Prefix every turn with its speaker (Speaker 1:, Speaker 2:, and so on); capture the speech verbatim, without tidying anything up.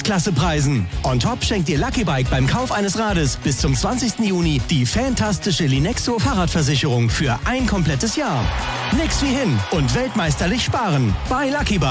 Speaker 1: Weltklasse-Preisen. On top schenkt dir Lucky Bike beim Kauf eines Rades bis zum zwanzigsten Juni die fantastische Linexo Fahrradversicherung für ein komplettes Jahr. Nix wie hin und weltmeisterlich sparen bei Lucky Bike.